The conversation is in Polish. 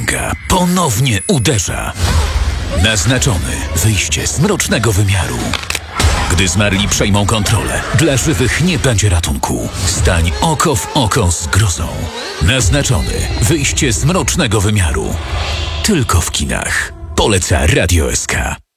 potęga ponownie uderza. Naznaczony wyjście z mrocznego wymiaru. Gdy zmarli przejmą kontrolę, dla żywych nie będzie ratunku. Stań oko w oko z grozą. Naznaczony wyjście z mrocznego wymiaru. Tylko w kinach. Poleca Radio SK.